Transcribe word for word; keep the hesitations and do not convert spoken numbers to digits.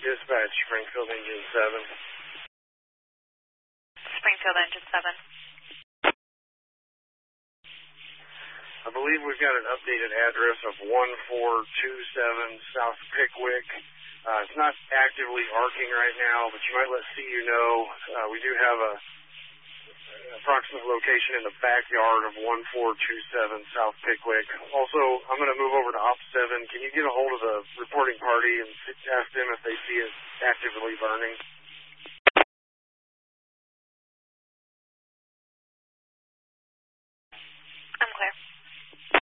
Dispatch, Springfield Engine seven. Springfield Engine seven. I believe we've got an updated address of one four two seven South Pickwick. Uh, it's not actively arcing right now, but you might let C U know. Uh, we do have a an approximate location in the backyard of one four two seven South Pickwick. Also, I'm going to move over to Op seven. Can you get a hold of the reporting party and ask them if they see it actively burning?